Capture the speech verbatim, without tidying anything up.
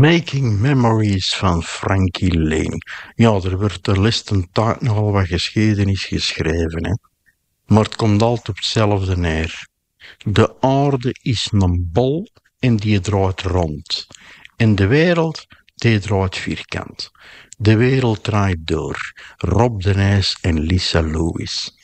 Making Memories van Frankie Lane. Ja, er werd de laatste tijd nogal wat geschiedenis geschreven, hè. Maar het komt altijd op hetzelfde neer. De aarde is een bol en die draait rond. En de wereld, die draait vierkant. De wereld draait door. Rob de Nijs en Lisa Lewis.